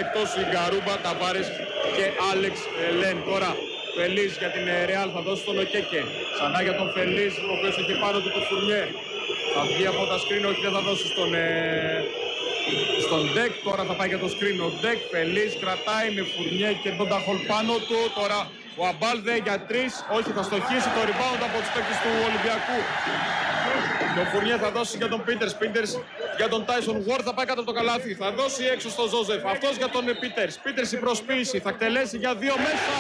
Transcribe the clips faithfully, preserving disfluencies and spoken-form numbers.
εκτός η Γκαρούμπα, Ταβάρες και Άλεξ Λεν. Τώρα Φελής για την Ρεάλ θα δώσει τον Οκέκε. Ξανά για τον Φελής, ο οποίος έχει πάνω του το Φουρνιέ. Θα βγει από τα σκριν, όχι δεν θα δώσει στον, ε, στον Ντεκ. Τώρα θα πάει για το σκριν ο Ντεκ. Φελής κρατάει με Φουρνιέ και τον Ταχολ πάνω του. Τώρα ο Αμπάλδε για τρεις, όχι θα στοχίσει το rebound από τους παίκτες του Ολυμπιακού. Και ο Φουρνιέ θα δώσει για τον Πίτερς. Πίτερς για τον Τάισον Γουόρντ, θα πάει κάτω από το καλάθι. Θα δώσει έξω στο Ζόζεφ. Αυτός για τον Πίτερς. Πίτερς η προσποίηση. Θα εκτελέσει για δύο μέσα.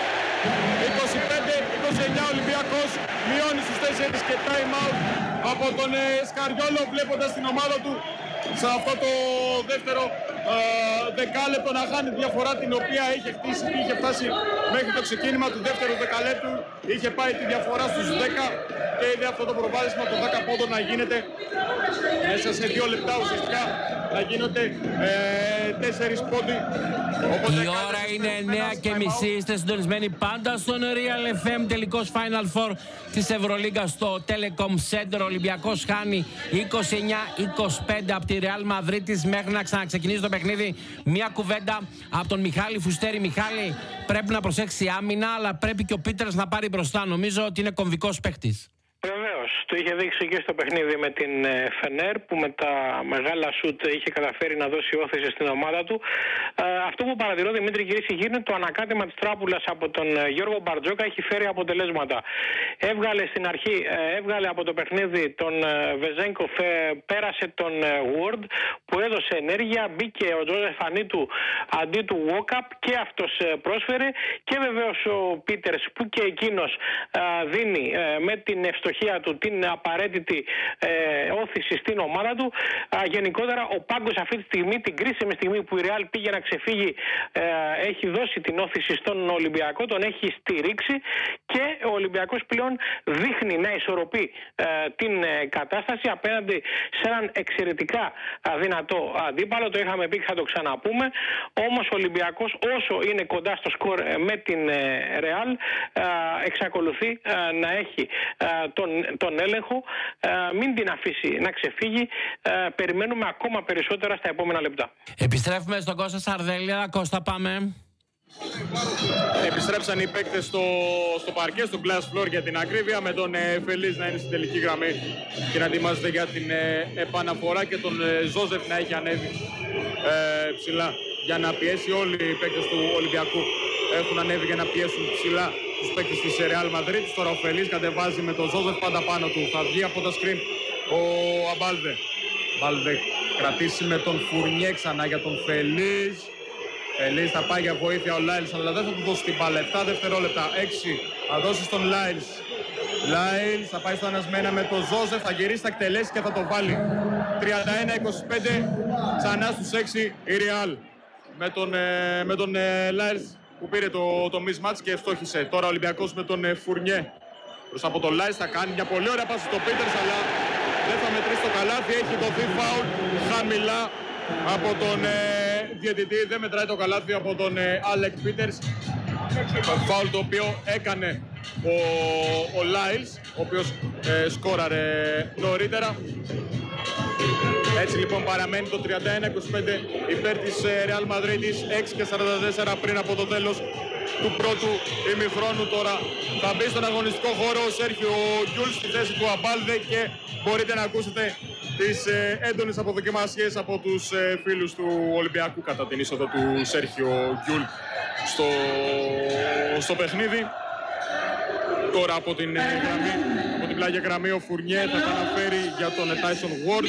είκοσι πέντε είκοσι εννιά Ολυμπιακός. Μειώνει στους τέσσερις και time out από τον Σκαριόλο, βλέποντας την ομάδα του σε αυτό το δεύτερο ε, δεκάλεπτο να χάνει διαφορά την οποία είχε χτίσει και είχε φτάσει μέχρι το ξεκίνημα του δεύτερου δεκαλέπτου. Είχε πάει τη διαφορά στους δέκα και είδε αυτό το προβάδισμα των δέκα πόντων να γίνεται μέσα σε δύο λεπτά ουσιαστικά να γίνονται ε, τέσσερις πόντοι. Οπότε η ώρα είναι εννιά και μισή, είστε συντονισμένοι πάντα στον Real εφ εμ. Τελικός Final Four της Ευρωλίγκας στο Telecom Center. Ο Ολυμπιακός χάνει είκοσι εννιά είκοσι πέντε από τη Real Μαδρίτης. Μέχρι να ξαναξεκινήσει το παιχνίδι, μια κουβέντα από τον Μιχάλη Φουστέρη. Μιχάλη, πρέπει να προσέξει άμυνα, αλλά πρέπει και ο Πίτερς να πάρει μπροστά. Νομίζω ότι είναι κομβικός παίκτης. Βεβαίως, το είχε δείξει και στο παιχνίδι με την Φενέρ που με τα μεγάλα σουτ είχε καταφέρει να δώσει όθηση στην ομάδα του. Ε, αυτό που παρατηρώ, Δημήτρη, κυρίες και κύριοι, είναι το ανακάτεμα της τράπουλας από τον Γιώργο Μπαρτζόκα έχει φέρει αποτελέσματα. Έβγαλε στην αρχή, έβγαλε από το παιχνίδι τον Βεζένκοφ, πέρασε τον Ward που έδωσε ενέργεια, μπήκε ο Τζόζεφ Ανίτου αντί του Walkup και αυτός πρόσφερε, και βεβαίως ο Πίτερς που και εκείνος δίνει με την ευστοχία του την απαραίτητη ε, όθηση στην ομάδα του. Α, γενικότερα ο πάγκος αυτή τη στιγμή, την κρίσιμη στιγμή που η Real πήγε να ξεφύγει, ε, έχει δώσει την όθηση στον Ολυμπιακό, τον έχει στηρίξει και ο Ολυμπιακός πλέον δείχνει να ισορροπεί ε, την ε, κατάσταση απέναντι σε έναν εξαιρετικά α, δυνατό αντίπαλο. Το είχαμε πει και θα το ξαναπούμε. Όμως ο Ολυμπιακός όσο είναι κοντά στο σκορ ε, με την ε, Real ε, εξακολουθεί ε, να έχει ε, τον, τον έλεγχο, ε, μην την αφήσει να ξεφύγει. Ε, περιμένουμε ακόμα περισσότερα στα επόμενα λεπτά. Επιστρέφουμε στον Κώστα Σαρδέλια. Κώστα, πάμε. Επιστρέψαν οι παίκτες στο, στο παρκέ, στο glass floor για την ακρίβεια, με τον ε, Φελής να είναι στην τελική γραμμή και να ετοιμάζεται για την ε, επαναφορά και τον ε, Ζόζεφ να έχει ανέβει ε, ψηλά για να πιέσει. Όλοι οι παίκτες του Ολυμπιακού έχουν ανέβει για να πιέσουν ψηλά τους παίκτες της Real Madrid. Τώρα ο Φελής κατεβάζει με τον Ζόζεφ πάντα πάνω του. Θα βγει από τα screen ο Αμπάλδε. Αμπάλδε κρατήσει με τον Φουρνιέ ξανά για τον Φελής. Φελής θα πάει για βοήθεια ο Λάιλς, αλλά δεν θα του δώσει την μπάλα. επτά δευτερόλεπτα, έξι θα δώσει στον Λάιλς. Λάιλς θα πάει στο ανασμένα με τον Ζόζεφ, θα γυρίσει, θα εκτελέσει και θα το βάλει. τριάντα ένα είκοσι πέντε, ξανά στους έξι η Real. Με τον, ε, με τον ε, Λάιλς που πήρε το, το mismatch και ευστόχησε. Τώρα ο Ολυμπιακός με τον ε, Φουρνιέ. Προς από τον Λάιλς θα κάνει μια πολύ ωραία πάση στο Πίτερς, αλλά δεν θα μετρήσει το καλάθι. Έχει δοθεί φάουλ χαμηλά από τον ε, διαιτητή. Δεν μετράει το καλάθι από τον Άλεκ Πίτερς. Το φάουλ το οποίο έκανε ο, ο Λάιλς, ο οποίος ε, σκόραρε νωρίτερα. Έτσι λοιπόν παραμένει το τριάντα ένα είκοσι πέντε υπέρ της Real Madrid, έξι και σαράντα τέσσερα πριν από το τέλος του πρώτου ημιχρόνου. Τώρα θα μπει στον αγωνιστικό χώρο ο Σέρχιο Γκιούλ στη θέση του Αμπάλδε και μπορείτε να ακούσετε τις ε, έντονες αποδοκιμασίες από τους ε, φίλους του Ολυμπιακού κατά την είσοδο του Σέρχιο Γκιούλ στο, στο παιχνίδι. Τώρα από την, ε, γραμμή, από την πλάγια γραμμή ο Φουρνιέ θα καταφέρει για τον Τάισον Γουόρντ.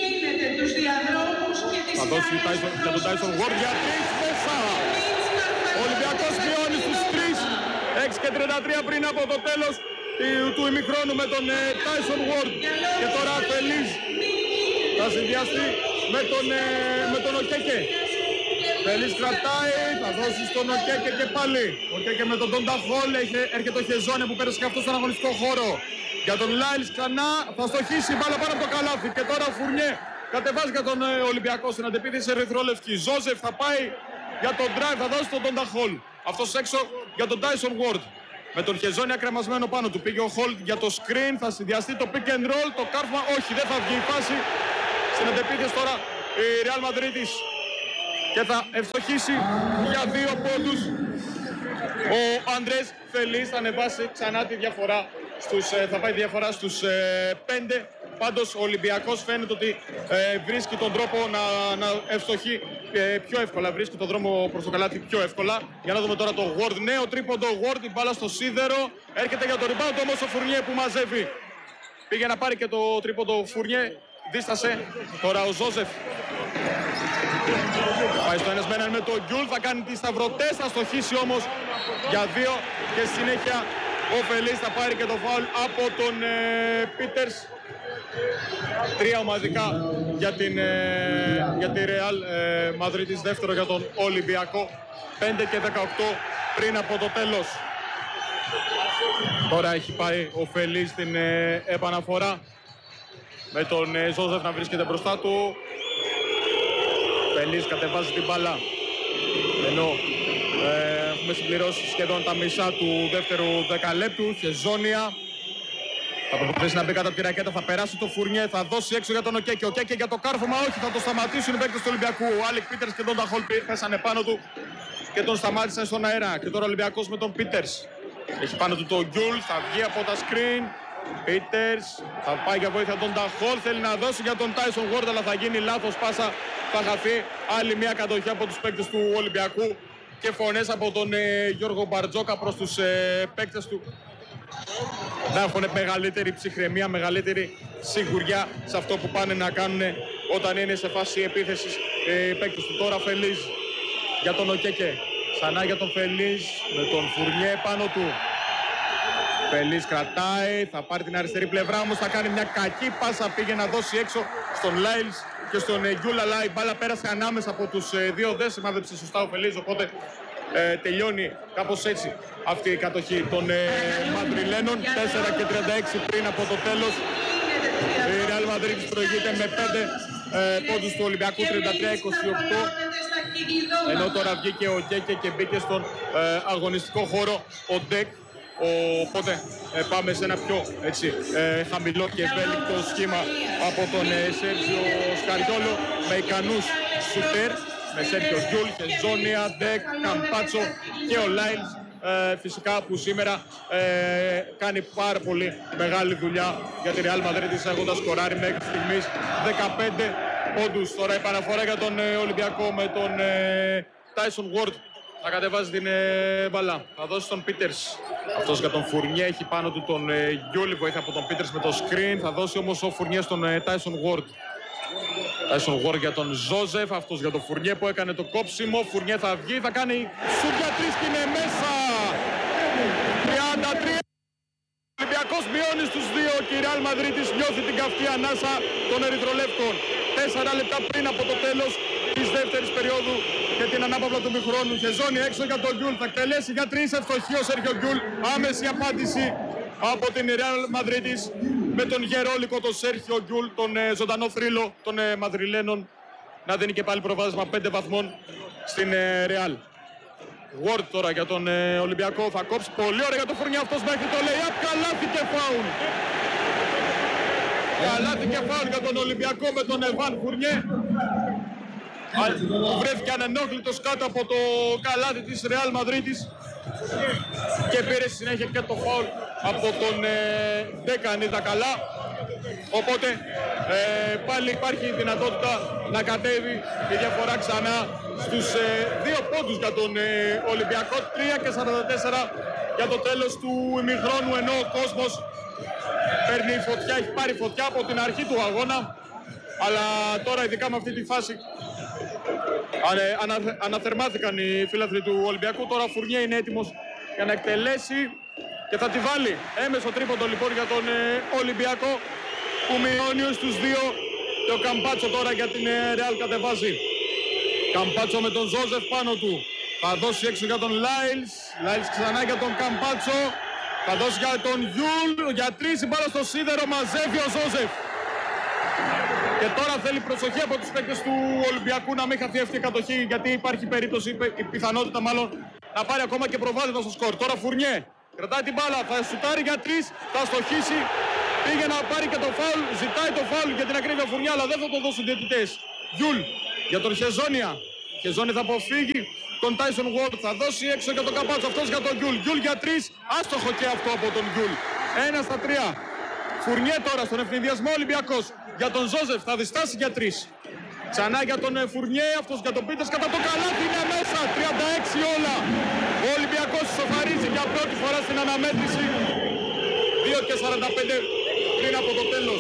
Θα δώσει Tyson, για τον Τάισον Γουόρντ για τρεις μέσα. Ο Ολυμπιακός μειώνει στους τρεις, έξι και τριάντα τρία πριν από το τέλος του ημιχρόνου με τον Τάισον Γουόρντ. Και τώρα Φελής θα συνδυαστεί με τον, με τον Οκέκε. Φελής κρατάει, θα δώσει στον Οκέκε και πάλι. Οκέκε με τον Ντόντα Χολ, έρχεται ο Χεζόνε που πέρασε και αυτό στον αγωνιστικό χώρο. Για τον Λάιλς ξανά, θα στοχίσει μπάλα πάνω από το καλάθι. Και τώρα Φουρνιέ κατεβάζει για τον Ολυμπιακό στην αντεπίθεση ερυθρόλευκη. Ζόζεφ θα πάει για τον drive, θα δώσει τον Ντόντα Χολ. Αυτός έξω για τον Τάισον Γουόρντ. Με τον Χεζόνι ακραμασμένο πάνω του. Πήγε ο Χολτ για το screen, θα συνδυαστεί το pick and roll, το κάρφωμα, όχι δεν θα βγει η φάση. Στην αντεπίθεση τώρα η Real Madrid και θα ευστοχίσει για δύο πόντους. Ο Αντρές Φελής θα ανεβάσει ξανά τη διαφορά, στους, θα πάει διαφορά στους πέντε. Πάντως ο Ολυμπιακός φαίνεται ότι ε, βρίσκει τον τρόπο να, να ευστοχεί ε, πιο εύκολα, βρίσκει τον δρόμο προς το καλάθι πιο εύκολα. Για να δούμε τώρα το Ward, νέο τρίποντο Ward, η μπάλα στο σίδερο, έρχεται για το rebound όμως ο Φουρνιέ που μαζεύει. Πήγε να πάρει και το τρίποντο Φουρνιέ, δίστασε, τώρα ο Ζόζεφ. Πάει στο ένας με έναν με τον Γκιουλ, θα κάνει τις σταυρωτές, θα στοχίσει όμως για δύο και συνέχεια ο Φελής θα πάρει και το φάουλ από τον ε, Πίτερς. Τρία ομαδικά για την, ε, για τη Real ε, Μαδρίτης, δεύτερο για τον Ολυμπιακό. πέντε και δεκαοκτώ πριν από το τέλος. Τώρα έχει πάει ο Φελής στην ε, επαναφορά με τον ε, Ζόζεφ να βρίσκεται μπροστά του. Φελής κατεβάζει την μπάλα, ενώ ε, έχουμε συμπληρώσει σχεδόν τα μισά του δεύτερου δεκαλέπτου. Χεζόνια θα προσπαθήσει να μπει κάτω από τη ρακέτα, θα περάσει το Φουρνιέ, θα δώσει έξω για τον Οκέκε. Ο Οκέκε για το κάρφωμα, όχι, θα το σταματήσουν οι παίκτες του Ολυμπιακού. Ο Άλεκ Πίτερς και τον Ταχόλ πέσανε πάνω του και τον σταμάτησαν στον αέρα. Και τώρα ο Ολυμπιακός με τον Πίτερς. Έχει πάνω του τον Γκιουλ, θα βγει από τα screen. Πίτερς θα πάει για βοήθεια τον Ταχόλ, θέλει να δώσει για τον Τάισον Γουόρντ, αλλά θα γίνει λάθος πάσα. Θα χαθεί άλλη μια κατοχή από τους παίκτες του Ολυμπιακού και φωνές από τον ε, Γιώργο Μπαρτζόκα προς τους ε, παίκτες του να έχουν μεγαλύτερη ψυχραιμία, μεγαλύτερη σιγουριά σε αυτό που πάνε να κάνουν όταν είναι σε φάση επίθεσης ε, οι παίκτες του. Τώρα Φελής για τον Οκέκε, ξανά για τον Φελής με τον Φουρνιέ πάνω του. Φελής κρατάει, θα πάρει την αριστερή πλευρά, όμως θα κάνει μια κακή πάσα, πήγε να δώσει έξω στον Λάιλς και στον Γκιουλ, αλλά η μπάλα πέρασε ανάμεσα από τους ε, δύο, δεν σημάδεψε σωστά ο Φελής, οπότε ε, τελειώνει κάπως έτσι αυτή η κατοχή των ε, Μαδριλένων. τέσσερα και τριάντα έξι πριν από το τέλος. Η Real Madrid προηγείται με πέντε ε, πόντους του Ολυμπιακού, τριάντα τρία είκοσι οκτώ. Ενώ τώρα βγήκε ο Γκέκε και μπήκε στον ε, αγωνιστικό χώρο ο Ντεκ. Οπότε ε, πάμε σε ένα πιο έτσι, ε, χαμηλό και ευέλικτο σχήμα από τον ε, Σέρτζιο Σκαριόλο με ικανούς σουτέρ, με Σέρτζιο Γκιουλ, Χεζόνια, Ντεκ, Καμπάτσο και ο Λάιλς ε, φυσικά που σήμερα ε, κάνει πάρα πολύ μεγάλη δουλειά για τη Real Madrid, έχοντας σκοράρει μέχρι στιγμής δεκαπέντε πόντους. Τώρα επαναφορά για τον ε, Ολυμπιακό με τον Τάισον Γουόρντ. Θα κατεβάζει την ε, μπαλά, θα δώσει τον Πίτερς. Αυτός για τον Φουρνιέ, έχει πάνω του τον ε, Γκιούλ, βοήθεια από τον Πίτερς με το screen. Θα δώσει όμως ο Φουρνιέ στον ε, Τάισον Γουόρντ. Τάισον Γουόρντ για τον Ζόζεφ, αυτός για τον Φουρνιέ που έκανε το κόψιμο. Φουρνιέ θα βγει, θα κάνει σουτ για τρεις και είναι μέσα. τριάντα τρία. Ο Ολυμπιακός μειώνει στους δύο και η Real Madrid νιώθει την καυτή ανάσα των ερυθρολεύκων. Τέσσερα λεπτά πριν από το τέλος της δεύτερης περίοδου και την ανάπαυλα του μηχρόνου. Χεζόνι έξω για τον Γκιουλ, θα εκτελέσει για τρεις, ευστοχή ο Σέρχιο Γκιουλ. Άμεση απάντηση από την Real Madrid με τον γερόλικο τον Σέρχιο Γκιουλ, τον ε, ζωντανό θρύλο των ε, Μαδριλένων, να δίνει και πάλι προβάδισμα πέντε βαθμών στην ε, Real. Ward τώρα για τον ε, Ολυμπιακό, θα κόψει πολύ ωραία για τον Φουρνιά, αυτός μέχρι το lay-up, καλάθι και φάουλ. Καλάθι και φάουλ για τον Ολυμπιακό με τον Εβάν Φουρνιέ. Βρέθηκε ανενόχλητος κάτω από το καλάθι της Real Madrid και πήρε στη συνέχεια και το φάουλ από τον Ντέκα, αν είδα καλά. Οπότε ε, πάλι υπάρχει η δυνατότητα να κατέβει η διαφορά ξανά στους ε, δύο πόντους για τον ε, Ολυμπιακό. Τρία και σαράντα τέσσερα για το τέλος του ημιχρόνου, ενώ ο κόσμος παίρνει φωτιά, έχει πάρει φωτιά από την αρχή του αγώνα, αλλά τώρα ειδικά με αυτή τη φάση ανα, αναθερμάθηκαν οι φίλαθλοι του Ολυμπιακού. Τώρα ο Φουρνιέ είναι έτοιμος για να εκτελέσει και θα τη βάλει έμεσο τρίποντο λοιπόν για τον ε, Ολυμπιακό που μειώνει στους δύο και ο Καμπάτσο τώρα για την ε, Real κατεβάζει. Καμπάτσο με τον Ζόζεφ πάνω του, θα δώσει έξω για τον Λάιλς, Λάιλς ξανά για τον Καμπάτσο, θα δώσει για τον Γιούλ, για τρεις, η μπάλα στο σίδερο, μαζεύει ο Ζόζεφ. Και τώρα θέλει προσοχή από τους παίκτες του Ολυμπιακού να μην χαθεί αυτή η κατοχή, γιατί υπάρχει περίπτωση, η πιθανότητα μάλλον, να πάρει ακόμα και προβάδισμα στο σκορ. Τώρα Φουρνιέ κρατάει την μπάλα, θα σουτάρει για τρεις, θα στοχίσει, πήγε να πάρει και το φάουλ, ζητάει το φάουλ για την ακρίβεια Φουρνιέ, αλλά δεν θα το δώσουν διαιτητές. Γιούλ για τον Χεζόνια, Χεζόνι θα αποφύγει τον Tyson Ward. Θα δώσει έξω για τον Καμπάτσο. Αυτός για τον Γκιουλ. Γκιουλ για τρεις. Άστοχο και αυτό από τον Γκιουλ. Ένα στα τρία. Φουρνιέ τώρα στον ευνηδιασμό Ολυμπιακός. Για τον Ζόζεφ θα διστάσει για τρεις. Ξανά για τον Φουρνιέ. Αυτός για τον Πίτερς. Κατά το καλάθι είναι μέσα. τριάντα έξι όλα. Ο Ολυμπιακός ισοφαρίζει για πρώτη φορά στην αναμέτρηση. δύο και σαράντα πέντε πριν από το τέλος.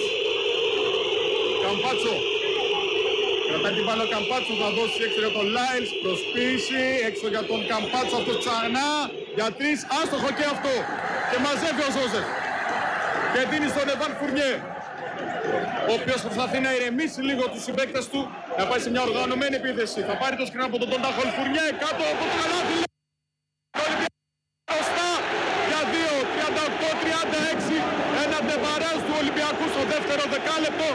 Καμπάτσο. Κρατάει την μπάλα ο Καμπάτσο, θα δώσει έξω για τον Λάιλς, προσποίηση, έξω για τον Καμπάτσο, αυτό ξανά, για τρεις, άστοχο και αυτό. Και μαζεύει ο Ζόζεφ. Και δίνει στον Εβάν Φουρνιέ, ο οποίος προσπαθεί να ηρεμήσει λίγο τους συμπαίκτες του, να πάει σε μια οργανωμένη επίθεση. Θα πάρει το σκριν από τον Τοντάχολ. Φουρνιέ, κάτω από το καλάθι. Μπροστά για δύο, τριάντα οκτώ τριάντα έξι, ένα ντεμπαράζ του Ολυμπιακού στο δεύτερο δεκάλεπτο.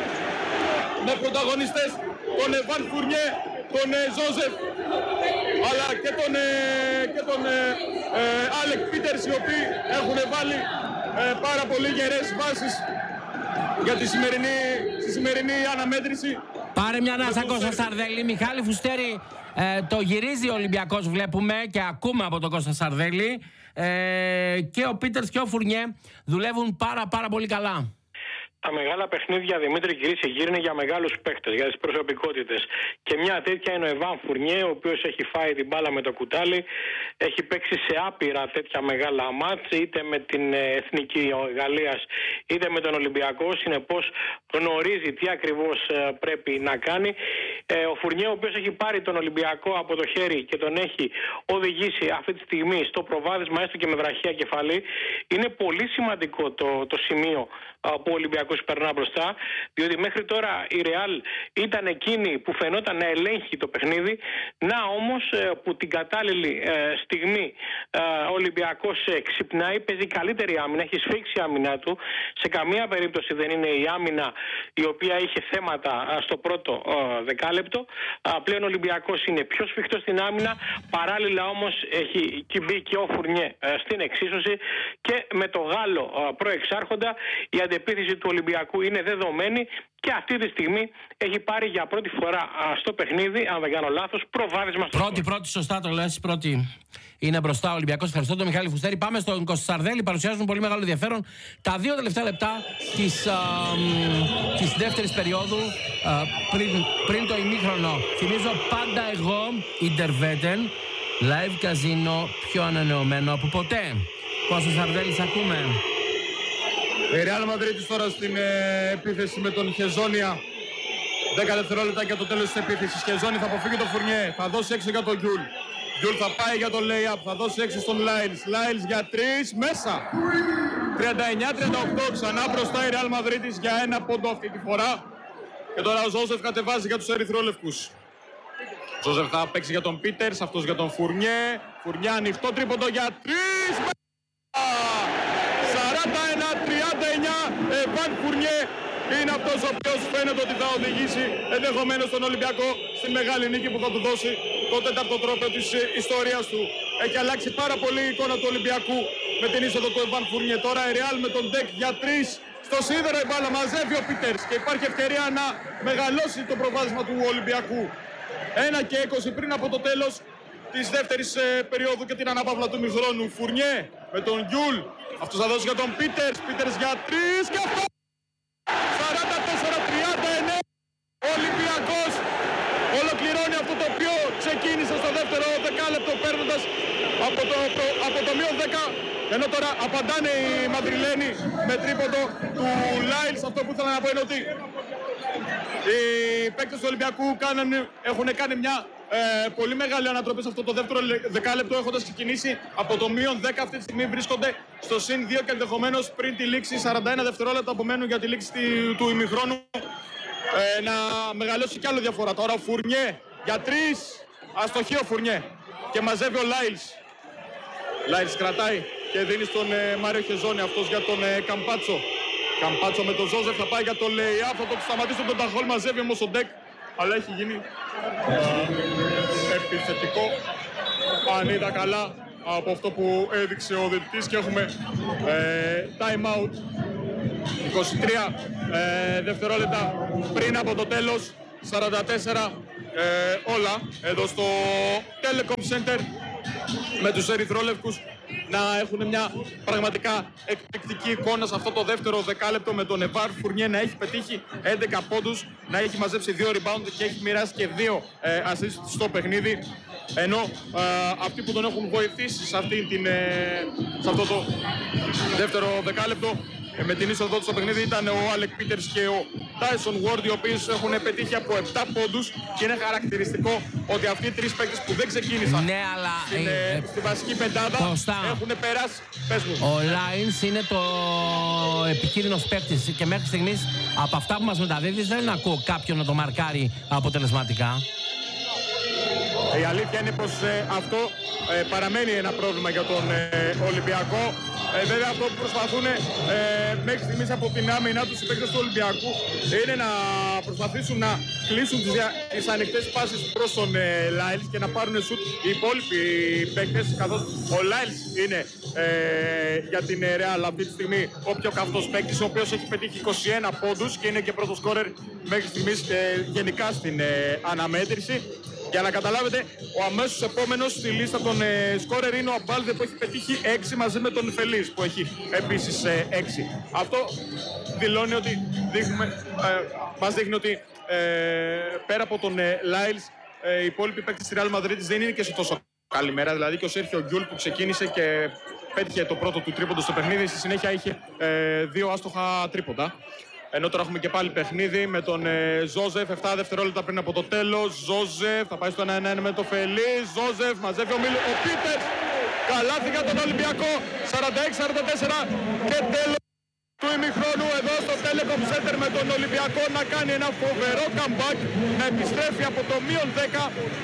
Με πρωταγωνιστές τον Εβάν Φουρνιέ, τον ε, Ζόζεφ, αλλά και τον, ε, και τον ε, ε, Άλεκ Πίτερς, οι οποίοι έχουν βάλει ε, πάρα πολύ γερές βάσεις για τη σημερινή, στη σημερινή αναμέτρηση. Πάρε μια ανάσα Κώστα Σαρδέλη. Μιχάλη Φουστέρη, ε, το γυρίζει ο Ολυμπιακός, βλέπουμε και ακούμε από τον Κώστα Σαρδέλη. Ε, και ο Πίτερς και ο Φουρνιέ δουλεύουν πάρα πάρα πολύ καλά. Τα μεγάλα παιχνίδια, Δημήτρη, κυρίες και κύριοι, είναι για μεγάλους παίκτες, για τις προσωπικότητες. Και μια τέτοια είναι ο Εβάν Φουρνιέ, ο οποίος έχει φάει την μπάλα με το κουτάλι, έχει παίξει σε άπειρα τέτοια μεγάλα μάτς, είτε με την Εθνική Γαλλίας, είτε με τον Ολυμπιακό. Συνεπώς γνωρίζει τι ακριβώς πρέπει να κάνει. Ο Φουρνιέ, ο οποίος έχει πάρει τον Ολυμπιακό από το χέρι και τον έχει οδηγήσει αυτή τη στιγμή στο προβάδισμα, έστω και με βραχία κεφαλή, είναι πολύ σημαντικό το, το σημείο που ο Ολυμπιακός περνά μπροστά, διότι μέχρι τώρα η Ρεάλ ήταν εκείνη που φαινόταν να ελέγχει το παιχνίδι. Να όμως που την κατάλληλη στιγμή ο Ολυμπιακός ξυπνάει, παίζει καλύτερη άμυνα, έχει σφίξει η άμυνά του. Σε καμία περίπτωση δεν είναι η άμυνα η οποία είχε θέματα στο πρώτο δεκάλεπτο. Πλέον ο Ολυμπιακός είναι πιο σφιχτός στην άμυνα, παράλληλα όμως έχει μπει και ο Φουρνιέ στην εξίσωση και με το Γάλλο προεξάρχοντα η αντεπίθεση του Ολυμπιακού είναι δεδομένη και αυτή τη στιγμή έχει πάρει για πρώτη φορά στο παιχνίδι, αν δεν κάνω λάθος, προβάδισμα στο Πρώτη, πρώτη, σωστά το λες, πρώτη είναι μπροστά ο Ολυμπιακός. Ευχαριστώ τον Μιχάλη Φουστέρη. Πάμε στον Κώστα Σαρδέλη, παρουσιάζουν πολύ μεγάλο ενδιαφέρον τα δύο τελευταία λεπτά της, α, της δεύτερης περίοδου α, πριν, πριν το ημίχρονο. Θυμίζω πάντα εγώ, Ιντερβέτεν, live καζίνο πιο ανανεωμένο από ποτέ. Κώστα Σαρδέλη, ακούμε. Η Ρεάλ Μαδρίτης τώρα στην ε, επίθεση με τον Χεζόνια. δέκα δευτερόλεπτα για το τέλος της επίθεσης. Χεζόνι θα αποφύγει τον Φουρνιέ. Θα δώσει έξω για τον Γκιουλ. Γκιουλ θα πάει για τον lay-up. Θα δώσει έξω στον Λάιλς. Λάιλς για τρεις. Μέσα. τριάντα εννιά τριάντα οκτώ. Ξανά μπροστά η Ρεάλ Μαδρίτης για ένα πόντο αυτή τη φορά. Και τώρα ο Ζόζεφ κατεβάζει για τους ερυθρόλευκους. Ζόζεφ θα παίξει για τον Πίτερς. Αυτός για τον Φουρνιέ. Φουρνιέ ανοιχτό τρίποντο για τρεις. σαράντα ένα τριάντα εννιά. Εβάν Φουρνιέ είναι αυτός ο οποίος φαίνεται ότι θα οδηγήσει ενδεχομένως τον Ολυμπιακό στη μεγάλη νίκη που θα του δώσει το τέταρτο τρόπαιο της ιστορίας του. Έχει αλλάξει πάρα πολύ η εικόνα του Ολυμπιακού με την είσοδο του Εβάν Φουρνιέ. Τώρα η Ρεάλ με τον Ντεκ για τρεις. Στο σίδερο η μπάλα μαζεύει ο Πίτερς και υπάρχει ευκαιρία να μεγαλώσει το προβάδισμα του Ολυμπιακού. ένα και είκοσι πριν από το τέλος της δεύτερης ε, περίοδου και την αναπαύλα του ημιχρόνου. Φουρνιέ με τον Γκιουλ. Αυτός θα δώσει για τον Πίτερς. Πίτερς για τρεις και αυτό. σαράντα τέσσερα τριάντα εννέα. Ο Ολυμπιακός ολοκληρώνει αυτό το οποίο ξεκίνησε στο δεύτερο δεκάλεπτο, παίρνοντας από το, το, από το μείον δέκα. Ενώ τώρα απαντάνε οι Μαδριλένοι με τρίποντο του Λάιλς. Αυτό που ήθελα να πω είναι ότι οι παίκτες του Ολυμπιακού κάνουν, έχουν κάνει μια ε, πολύ μεγάλη ανατροπή σε αυτό το δεύτερο δεκάλεπτο, έχοντας ξεκινήσει από το μείον δέκα. Αυτή τη στιγμή βρίσκονται στο συν δύο και ενδεχομένως πριν τη λήξη σαράντα ένα δευτερόλεπτα απομένουν για τη λήξη του ημιχρόνου ε, να μεγαλώσει κι άλλο διαφορά. Τώρα ο Φουρνιέ για τρεις, αστοχή ο Φουρνιέ και μαζεύει ο Λάιλς. Λάιλς κρατάει και δίνει στον ε, Μάριο Χεζόνι, αυτός για τον ε, Καμπάτσο. Καμπάτσο με τον Ζόζεφ θα πάει για το lay-up, θα το σταματήσει τον Ταχόλ, μαζεύει όμως ο Ντεκ, αλλά έχει γίνει ε, επιθετικό, αν είδα καλά από αυτό που έδειξε ο διαιτητής, και έχουμε ε, time out είκοσι τρία ε, δευτερόλεπτα πριν από το τέλος, σαράντα τέσσερα ε, όλα εδώ στο Telecom Center με τους ερυθρόλευκους να έχουν μια πραγματικά εκπληκτική εικόνα σε αυτό το δεύτερο δεκάλεπτο, με τον Εβάρ Φουρνιέ να έχει πετύχει έντεκα πόντους, να έχει μαζέψει δύο rebound και έχει μοιράσει και δύο ε, assist στο παιχνίδι. Ενώ ε, αυτοί που τον έχουν βοηθήσει σε, αυτή την, ε, σε αυτό το δεύτερο δεκάλεπτο ε, με την είσοδό του στο παιχνίδι ήταν ο Άλεκ Πίτερς και ο Τάισον Ward, οι οποίοι έχουν πετύχει από επτά πόντους, και είναι χαρακτηριστικό ότι αυτοί οι τρεις παίκτες που δεν ξεκίνησαν ναι, αλλά, στην, ε, ε, στη βασική πεντάδα έχουν περάσει. Πες μου. Ο Λάινς είναι το επικίνδυνος παίκτης και μέχρι στιγμής από αυτά που μας μεταδίδεις δεν ακούω κάποιον να το μαρκάρει αποτελεσματικά. Η αλήθεια είναι πως ε, αυτό ε, παραμένει ένα πρόβλημα για τον ε, Ολυμπιακό. Ε, βέβαια αυτό που προσπαθούν ε, μέχρι στιγμής από την άμυνα τους οι παίκτες του Ολυμπιακού είναι να προσπαθήσουν να κλείσουν τις, τις ανοιχτές πάσεις προς τον ε, Λάιλς και να πάρουν σουτ οι υπόλοιποι παίκτες, καθώς ο Λάιλς είναι ε, για την Real αυτή τη στιγμή ο πιο καυτός παίκτης, ο οποίος έχει πετύχει είκοσι ένα πόντους και είναι και πρώτος σκόρερ μέχρι στιγμής ε, γενικά στην ε, αναμέτρηση. Για να καταλάβετε, ο αμέσως επόμενος στη λίστα των ε, σκόρερ είναι ο Αμπάλδε που έχει πετύχει έξι μαζί με τον Φελής που έχει επίσης ε, έξι. Αυτό δηλώνει ότι δείχνουμε, ε, μας δείχνει ότι ε, πέρα από τον ε, Λάιλς ε, οι υπόλοιποι παίκτες της Real Madrid δεν είναι και σε τόσο καλή μέρα. Δηλαδή και ο Σέρχιο Γκιούλ που ξεκίνησε και πέτυχε το πρώτο του τρίποντο στο παιχνίδι, στη συνέχεια είχε ε, δύο άστοχα τρίποντα. Ενώ τώρα έχουμε και πάλι παιχνίδι με τον ε, Ζόζεφ, επτά δευτερόλεπτα πριν από το τέλος. Ζόζεφ θα πάει στο ένα ένα με το Φελή. Ζόζεφ μαζεύει ο Μίλου. Ο Πίτερς, καλάθι για τον Ολυμπιακό. σαράντα έξι σαράντα τέσσερα και τέλος του ημιχρόνου εδώ στο Telecom Center με τον Ολυμπιακό να κάνει ένα φοβερό comeback, να επιστρέφει από το μείον δέκα.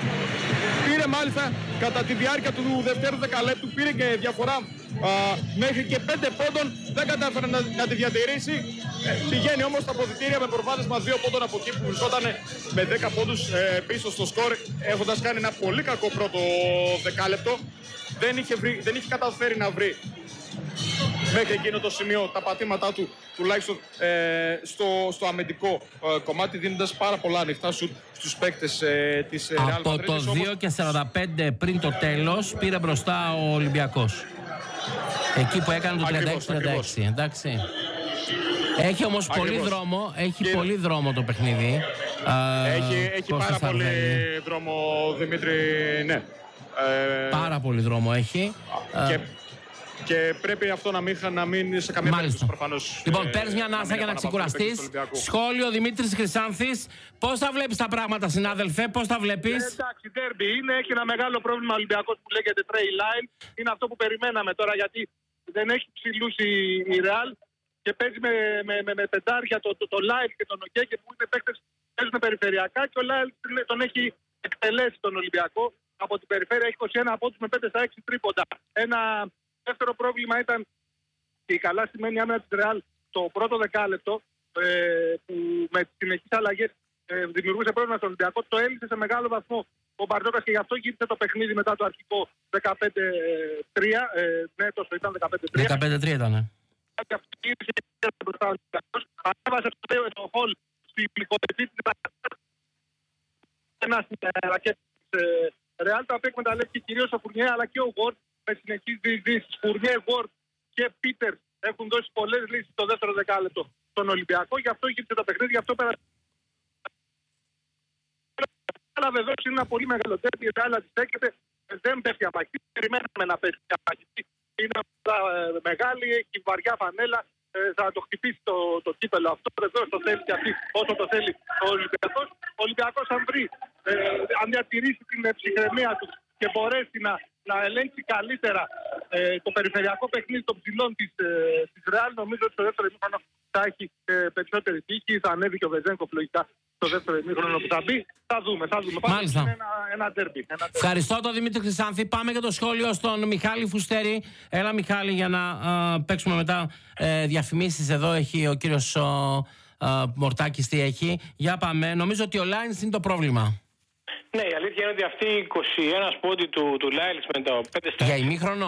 Πήρε μάλιστα κατά τη διάρκεια του δευτέρου δεκαλέπτου, πήρε και διαφορά α, μέχρι και πέντε πόντων, δεν κατάφερε να, να τη διατηρήσει. Ε, πηγαίνει όμως στα αποδυτήρια με προβάδισμα δύο πόντων από εκεί που βρισκόταν με δέκα πόντους ε, πίσω στο σκορ, έχοντας κάνει ένα πολύ κακό πρώτο δεκάλεπτο. Δεν είχε, βρει, δεν είχε καταφέρει να βρει μέχρι εκείνο το σημείο τα πατήματά του, τουλάχιστον ε, στο, στο αμυντικό ε, κομμάτι, δίνοντας πάρα πολλά ανοιχτά σουτ στους παίκτες ε, της Real Madrid. Από το δύο και σαράντα πέντε πριν το τέλος πήρε μπροστά ο Ολυμπιακός. Εκεί που έκανε το τριάντα έξι τριάντα έξι, εντάξει. Έχει όμως ακριβώς πολύ δρόμο, έχει και... πολύ δρόμο το παιχνίδι. Έχει, έχει πάρα πολύ δρόμο, Δημήτρη, ναι. Ε... Πάρα πολύ δρόμο έχει. Και... Και πρέπει αυτό να μην, να μην σε καμία περίπτωση προφανώς. Λοιπόν, ε, παίρνεις μια ανάσα για να ξεκουραστείς. Σχόλιο Δημήτρης Χρυσάνθης. Πώς θα βλέπεις τα πράγματα, συνάδελφε, πώς τα βλέπεις? Ε, εντάξει, ντέρμπι είναι. Έχει ένα μεγάλο πρόβλημα ο Ολυμπιακός που λέγεται trail line. Είναι αυτό που περιμέναμε τώρα, γιατί δεν έχει ψηλούς η, η Real και παίζει με, με, με, με πεντάρια το, το, το Lyle και τον Οκέκε που είναι παίκτες που παίζουν περιφερειακά, και ο Lyle τον έχει εκτελέσει τον Ολυμπιακό από την περιφέρεια. Έχει είκοσι ένα πόντους με πέντε στα έξι τρίποντα. Ένα δεύτερο πρόβλημα ήταν η καλά στημένη άμυνα της Real το πρώτο δεκάλεπτο, ε, που με τις συνεχείς αλλαγές ε, δημιουργούσε πρόβλημα στον Ολυμπιακό. Το έλυσε σε μεγάλο βαθμό ο Μπαρτζόκας και γι' αυτό γύρισε το παιχνίδι μετά το αρχικό δεκαπέντε τρία. Ε, ναι, τόσο ήταν δεκαπέντε τρία. δεκαπέντε τρία ήταν. Και αυτό γύρισε μπροστά ο Ολυμπιακός. Ανέβασε το χολ στη πληκοδευτή της ένα στην ρακέτα της Real, τα οποία εκμεταλλεύτηκε κυρίως ο Φουρνιέ αλλά και ο Ward με συνεχείς διεισδύσεις. Φουρνιέ, Ward και Πίτερ έχουν δώσει πολλές λύσεις στο δεύτερο δεκάλεπτο στον Ολυμπιακό, γι' αυτό γύρισε το παιχνίδι, γι' αυτό πέρασε. Αλλά βεβαίως είναι ένα πολύ μεγάλο τέρμι, η Real αντιστέκεται, δεν πέφτει αμαχή, περιμέναμε να πέφτει αμαχή. Είναι μεγάλη, έχει βαριά φανέλα, θα το χτυπήσει το, το κύπελο αυτό, βεβαίως το θέλει και αυτή όσο το θέλει ο Ολυμπιακός. Ο Ολυμπιακός αν βρει, ε, αν διατηρήσει την ψυχραιμία του και μπορέσει να, να ελέγξει καλύτερα ε, το περιφερειακό παιχνίδι των ψηλών της, ε, της Real, νομίζω ότι στο δεύτερο ημίχρονο θα έχει ε, περισσότερη τύχη, θα ανέβει και ο Βεζένκοφ λογικά στο δεύτερο ημίχρονο που θα μπει. Θα δούμε, θα δούμε. Μάλιστα. Είναι ένα, ένα ντέρμπι. Ευχαριστώ τον Δημήτρη Χρυσάνθη. Πάμε για το σχόλιο στον Μιχάλη Φουστέρη. Έλα Μιχάλη, για να α, παίξουμε μετά ε, διαφημίσεις. Εδώ έχει ο κύριος Μορτάκης τι έχει. Για πάμε. Νομίζω ότι ο Λάινς είναι το πρόβλημα. Ναι, η αλήθεια είναι ότι αυτή η είκοσι ένα πόντι του, του Λάιλς με το πέντε στα για ημίχρονο.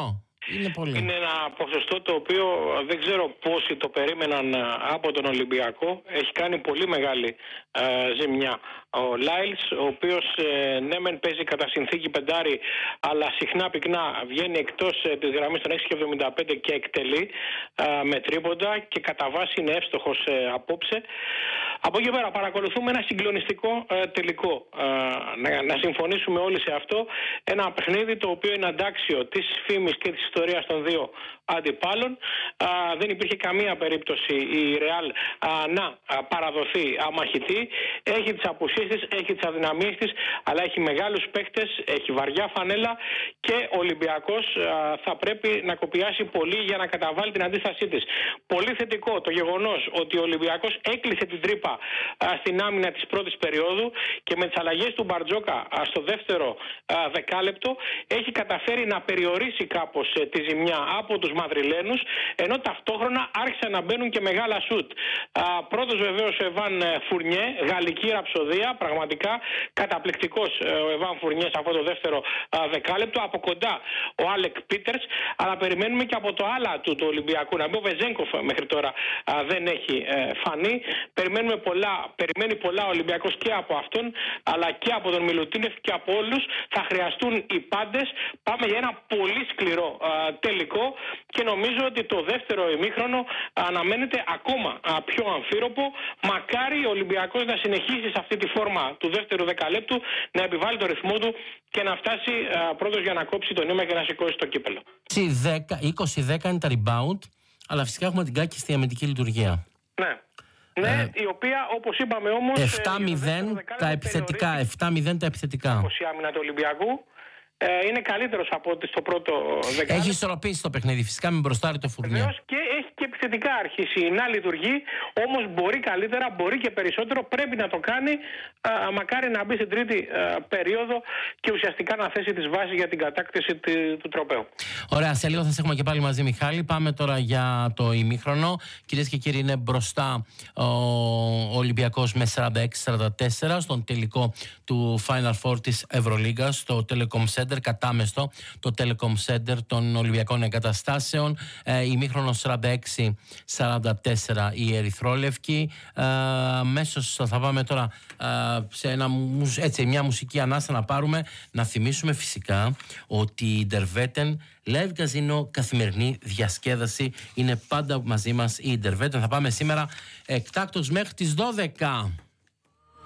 Είναι πολύ. Είναι ένα ποσοστό το οποίο δεν ξέρω πόσοι το περίμεναν από τον Ολυμπιακό. Έχει κάνει πολύ μεγάλη ε, ζημιά ο Λάιλς, ο οποίος ε, ναι μεν παίζει κατά συνθήκη πεντάρι, αλλά συχνά πυκνά βγαίνει εκτός ε, της γραμμής των έξι κόμμα εβδομήντα πέντε και εκτελεί ε, με τρίποντα και κατά βάση είναι εύστοχος ε, απόψε. Από εκεί πέρα παρακολουθούμε ένα συγκλονιστικό ε, τελικό. Ε, να, να συμφωνήσουμε όλοι σε αυτό. Ένα παιχνίδι το οποίο είναι αντάξιο της φήμης και της ιστορίας των δύο αντιπάλων. Α, δεν υπήρχε καμία περίπτωση η Ρεάλ να α, παραδοθεί αμαχητή. Έχει τις απουσίες της, έχει τις αδυναμίες της, αλλά έχει μεγάλους παίκτες, έχει βαριά φανέλα και ο Ολυμπιακός α, θα πρέπει να κοπιάσει πολύ για να καταβάλει την αντίστασή της. Πολύ θετικό το γεγονός ότι ο Ολυμπιακός έκλεισε την τρύπα α, στην άμυνα της πρώτης περίοδου και με τις αλλαγές του Μπαρτζόκα α, στο δεύτερο α, δεκάλεπτο έχει καταφέρει να περιορίσει κάπως ε, τη ζημιά από τους Μαδριλένους, ενώ ταυτόχρονα άρχισαν να μπαίνουν και μεγάλα σουτ. Α, πρώτος βεβαίως ο Εβάν Φουρνιέ, γαλλική ραψοδία, πραγματικά καταπληκτικός ο Εβάν Φουρνιέ σε αυτό το δεύτερο α, δεκάλεπτο. Από κοντά ο Άλεκ Πίτερς, αλλά περιμένουμε και από το άλλα του, του Ολυμπιακού. Να μπει ο Βεζέγκοφ μέχρι τώρα α, δεν έχει ε, φανεί. Περιμένουμε πολλά, περιμένει πολλά ο Ολυμπιακός και από αυτόν, αλλά και από τον Μιλουτίνεφ και από όλους. Θα χρειαστούν οι πάντες. Πάμε για ένα πολύ σκληρό α, τελικό. Και νομίζω ότι το δεύτερο ημίχρονο αναμένεται ακόμα πιο αμφίροπο. Μακάρι ο Ολυμπιακός να συνεχίσει σε αυτή τη φόρμα του δεύτερου δεκαλέπτου, να επιβάλλει το ρυθμό του και να φτάσει πρώτος για να κόψει το νήμα και να σηκώσει το κύπελο. είκοσι δέκα είναι τα rebound, αλλά φυσικά έχουμε την κάκιστη αμυντική λειτουργία. Ναι. Ναι, ε, η οποία όπως είπαμε όμως επτά μηδέν τα επιθετικά, επτά μηδέν τα επιθετικά. Η άμυνα του Ολυμπιακού είναι καλύτερος από ό,τι στο πρώτο δεκάλεπτο. Έχει ισορροπήσει το παιχνίδι, φυσικά με μπροστάρει το Φουρνιέ. Και έχει και επιθετικά αρχίσει να λειτουργεί, όμως μπορεί καλύτερα, μπορεί και περισσότερο, πρέπει να το κάνει. Α, μακάρι να μπει στην τρίτη α, περίοδο και ουσιαστικά να θέσει τις βάσεις για την κατάκτηση του, του τροπαίου. Ωραία, σε λίγο θα σε έχουμε και πάλι μαζί, Μιχάλη. Πάμε τώρα για το ημίχρονο. Κυρίες και κύριοι, είναι μπροστά ο Ολυμπιακός με σαράντα έξι σαράντα τέσσερα στον τελικό του Final Four της Ευρωλίγκας, στο Telecom Center. Κατάμεστο το Telecom Center των Ολυμπιακών Εγκαταστάσεων. Ε, ημίχρονο σαράντα έξι σαράντα τέσσερα η Ερυθρόλευκη. Ε, μέσως θα πάμε τώρα ε, σε ένα, έτσι, μια μουσική ανάσα να πάρουμε. Να θυμίσουμε φυσικά ότι η Derveten Live Casino, καθημερινή διασκέδαση, είναι πάντα μαζί μας η Derveten. Θα πάμε σήμερα εκτάκτως μέχρι τις δώδεκα.